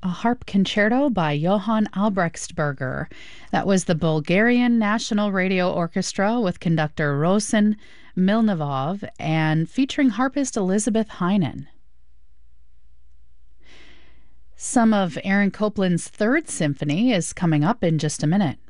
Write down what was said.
a harp concerto by Johann Albrechtsberger. That was the Bulgarian National Radio Orchestra with conductor Rosen Milnivov and featuring harpist Elizabeth Heinen. Some of Aaron Copland's Third Symphony is coming up in just a minute.